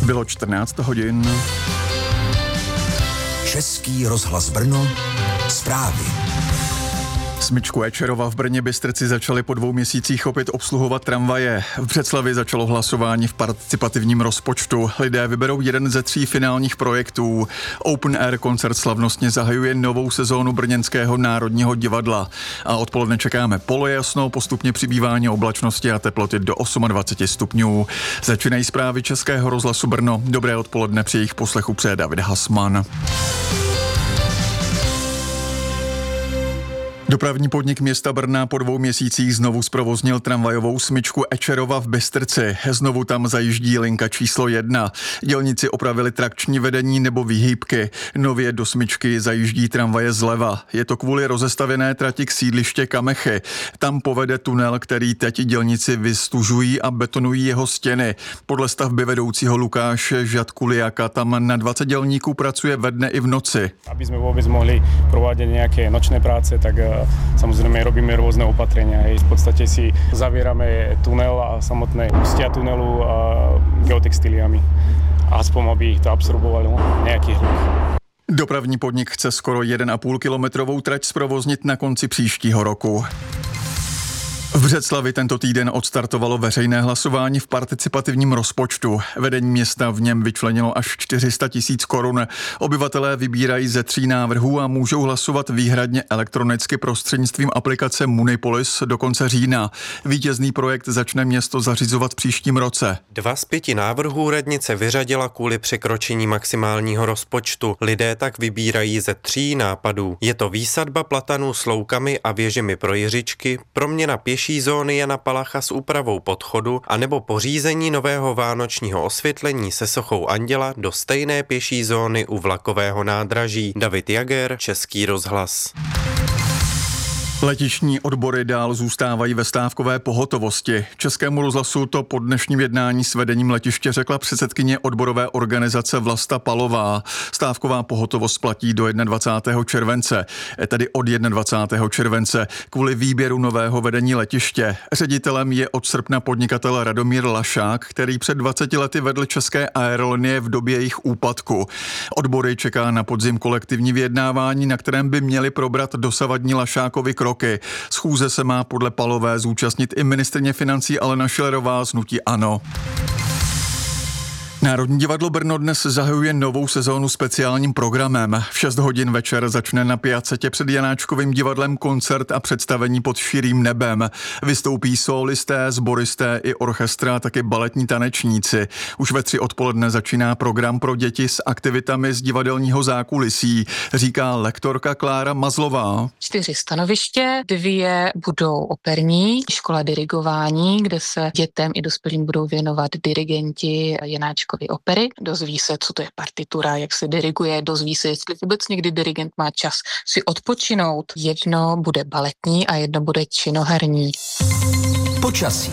Bylo 14 hodin. Český rozhlas Brno, zprávy. Smyčku Ečerova v Brně Bystrici začaly po 2 měsících opět obsluhovat tramvaje. V Břeclavi začalo hlasování v participativním rozpočtu. Lidé vyberou jeden ze 3 finálních projektů. Open Air koncert slavnostně zahajuje novou sezónu Brněnského národního divadla. A odpoledne čekáme polojasno, postupně přibývání oblačnosti a teploty do 28 stupňů. Začínají zprávy Českého rozhlasu Brno. Dobré odpoledne, při jejich poslechu přeje David Hasman. Dopravní podnik města Brna po 2 měsících znovu zprovoznil tramvajovou smyčku Ečerova v Bystrici. Znovu tam zajíždí linka číslo 1. Dělníci opravili trakční vedení nebo výhybky. Nově do smyčky zajíždí tramvaje zleva. Je to kvůli rozestavěné trati k sídliště Kamechy. Tam povede tunel, který teď dělníci vystužují a betonují jeho stěny. Podle stavby vedoucího Lukáše Žadkuliaka tam na 20 dělníků pracuje ve dne i v noci. Aby jsme vůbec mohli provádět nějaké nočné práce, tak samozřejmě robíme různé opatrenia. V podstatě si zavíráme tunel a samotné ústia tunelu geotextiliami. Aspoň, aby to absorbovalo nějaký hluk. Dopravní podnik chce skoro 1,5 kilometrovou trať zprovoznit na konci příštího roku. V Břeclavi tento týden odstartovalo veřejné hlasování v participativním rozpočtu. Vedení města v něm vyčlenilo až 400 000 korun. Obyvatelé vybírají ze 3 návrhů a můžou hlasovat výhradně elektronicky prostřednictvím aplikace Munipolis do konce října. Vítězný projekt začne město zařizovat v příštím roce. 2 z 5 návrhů radnice vyřadila kvůli překročení maximálního rozpočtu. Lidé tak vybírají ze 3 nápadů. Je to výsadba platanů s loukami a věžemi pro jiřičky, proměna pěší zóny Jana Palacha s úpravou podchodu anebo pořízení nového vánočního osvětlení se sochou Anděla do stejné pěší zóny u vlakového nádraží. David Jager, Český rozhlas. Letištní odbory dál zůstávají ve stávkové pohotovosti. Českému rozhlasu to po dnešním jednání s vedením letiště řekla předsedkyně odborové organizace Vlasta Palová. Stávková pohotovost platí do 21. července, tedy od 21. července, kvůli výběru nového vedení letiště. Ředitelem je od srpna podnikatel Radomír Lašák, který před 20 lety vedl České aerolinie v době jejich úpadku. Odbory čeká na podzim kolektivní vyjednávání, na kterém by měli probrat dosavadní Lašákovi kroky. Schůze se má podle Palové zúčastnit i ministryně financí Alena Schillerová z hnutí ANO. Národní divadlo Brno dnes zahajuje novou sezónu speciálním programem. V 6 hodin večer začne na Piacetě před Janáčkovým divadlem koncert a představení Pod širým nebem. Vystoupí sólisté, sboristé i orchestra, taky baletní tanečníci. Už ve 3 odpoledne začíná program pro děti s aktivitami z divadelního zákulisí, říká lektorka Klára Mazlová. 4 stanoviště, 2 budou operní, škola dirigování, kde se dětem i dospělým budou věnovat dirigenti Janáčkovy opery. Dozví se, co to je partitura, jak se diriguje, dozví se, jestli vůbec někdy dirigent má čas si odpočinout. 1 bude baletní a 1 bude činoherní. Počasí.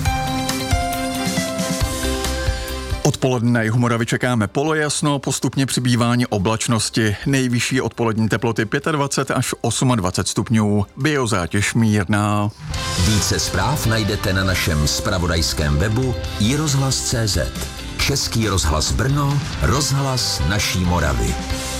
Odpoledne na jihu Moravy čekáme polojasno, postupně přibývání oblačnosti. Nejvyšší odpolední teploty 25 až 28 stupňů. Biozátěž mírná. Více zpráv najdete na našem zpravodajském webu iRozhlas.cz. Český rozhlas Brno, rozhlas naší Moravy.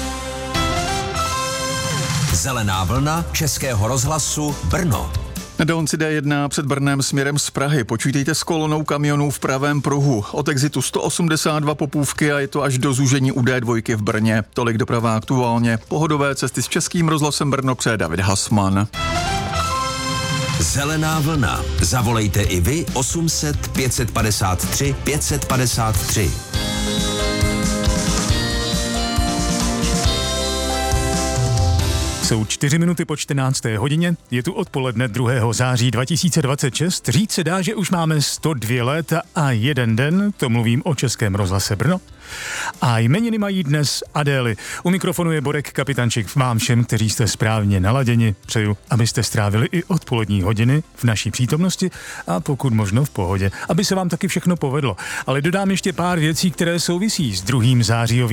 Zelená vlna Českého rozhlasu Brno. Na dálnici D1 před Brnem směrem z Prahy počítejte s kolonou kamionů v pravém pruhu. Od exitu 182 Popůvky a je to až do zúžení u D2 v Brně. Tolik doprava aktuálně. Pohodové cesty s Českým rozhlasem Brno přeje David Hasman. Zelená vlna. Zavolejte i vy 800 553 553. Jsou 4 minuty po 14. hodině, je tu odpoledne 2. září 2026. Říct se dá, že už máme 102 let a 1 den, to mluvím o Českém rozhlase Brno. A jmeniny mají dnes Adély. U mikrofonu je Borek Kapitančík. Vám všem, kteří jste správně naladěni, přeju, abyste strávili i odpolední hodiny v naší přítomnosti a pokud možno v pohodě, aby se vám taky všechno povedlo. Ale dodám ještě pár věcí, které souvisí s 2. zářijovým